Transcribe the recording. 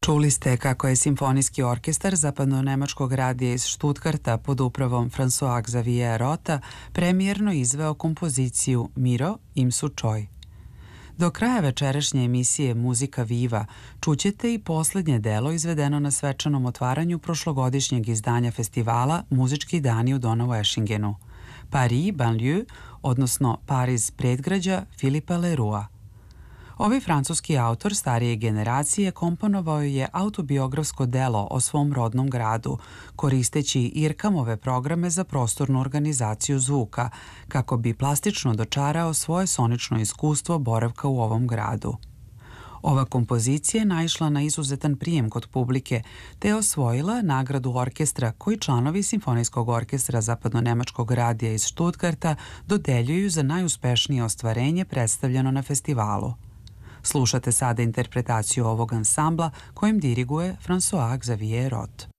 Čuli ste kako je Simfonijski orkestar Zapadno-nemačkog radija iz Štutgarta pod upravom François Xavier Rota premijerno izveo kompoziciju Miro im su čoj. Do kraja večerašnje emisije Muzika Viva čućete i poslednje delo izvedeno na svečanom otvaranju prošlogodišnjeg izdanja festivala Muzički dani u Donaueschingenu. Paris banlieue, odnosno Pariz predgrađa Filipa Leroua. Ovaj francuski autor starije generacije komponovao je autobiografsko delo o svom rodnom gradu, koristeći IRCAM-ove programe za prostornu organizaciju zvuka, kako bi plastično dočarao svoje sonično iskustvo boravka u ovom gradu. Ova kompozicija je naišla na izuzetan prijem kod publike, te je osvojila nagradu orkestra koji članovi Simfonijskog orkestra Zapadno-nemačkog radija iz Štutgarta dodeljuju za najuspešnije ostvarenje predstavljeno na festivalu. Slušate sada interpretaciju ovog ansambla kojim diriguje François Xavier Rot.